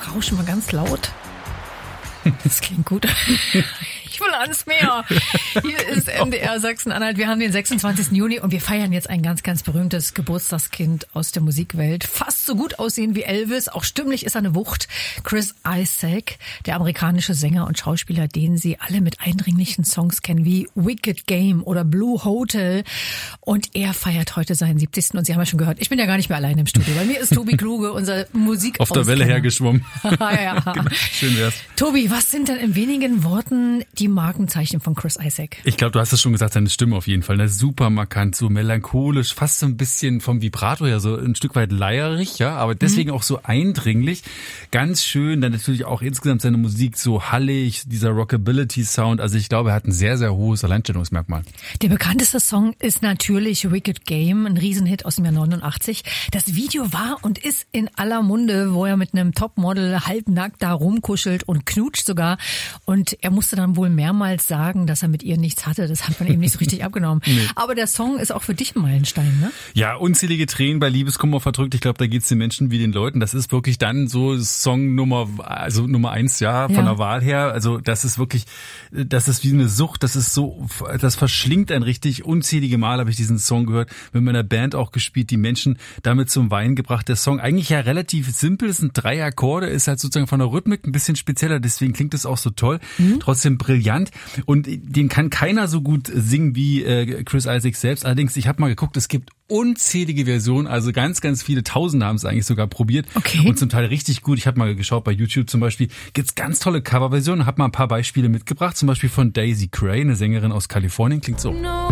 Rauschen mal ganz laut. Das klingt gut. Ich will ans Meer. Hier ist NDR Sachsen-Anhalt. Wir haben den 26. Juni und wir feiern jetzt ein ganz, ganz berühmtes Geburtstagskind aus der Musikwelt. Fast so gut aussehen wie Elvis. Auch stimmlich ist er eine Wucht. Chris Isaak, der amerikanische Sänger und Schauspieler, den Sie alle mit eindringlichen Songs kennen, wie Wicked Game oder Blue Hotel. Und er feiert heute seinen 70. Und Sie haben ja schon gehört, ich bin ja gar nicht mehr alleine im Studio. Bei mir ist Tobi Kluge, unser Musik auf der Welle hergeschwommen. Ja. Genau. Schön wär's. Tobi, was sind denn in wenigen Worten die Markenzeichen von Chris Isaak? Ich glaube, du hast es schon gesagt, seine Stimme auf jeden Fall. Super markant, so melancholisch, fast so ein bisschen vom Vibrato her, so ein Stück weit leierig, ja, aber deswegen auch so eindringlich. Ganz schön, dann natürlich auch insgesamt seine Musik so hallig, dieser Rockability-Sound. Also ich glaube, er hat ein sehr, sehr hohes Alleinstellungsmerkmal. Der bekannteste Song ist natürlich Wicked Game, ein Riesenhit aus dem Jahr 89. Das Video war und ist in aller Munde, wo er mit einem Topmodel halbnackt da rumkuschelt und knutscht sogar. Und er musste dann wohl mehrmals sagen, dass er mit ihr nichts hatte. Das hat man eben nicht so richtig abgenommen. Nee. Aber der Song ist auch für dich ein Meilenstein, ne? Ja, unzählige Tränen bei Liebeskummer verdrückt. Ich glaube, da geht's den Menschen wie den Leuten. Das ist wirklich dann so Song Nummer 1, ja, von der Wahl her. Also das ist wirklich, das ist wie eine Sucht. Das ist so, das verschlingt einen richtig. Unzählige Mal habe ich diesen Song gehört, mit meiner Band auch gespielt, die Menschen damit zum Weinen gebracht. Der Song eigentlich ja relativ simpel, es sind 3 Akkorde, ist halt sozusagen von der Rhythmik ein bisschen spezieller, deswegen klingt es auch so toll. Trotzdem brillant und den kann keiner so gut singen wie Chris Isaak selbst. Allerdings, ich habe mal geguckt, es gibt unzählige Versionen, also ganz, ganz viele, Tausende haben es eigentlich sogar probiert und zum Teil richtig gut. Ich habe mal geschaut, bei YouTube zum Beispiel gibt's ganz tolle Coverversionen, habe mal ein paar Beispiele mitgebracht, zum Beispiel von Daisy Cray, eine Sängerin aus Kalifornien, klingt so. No.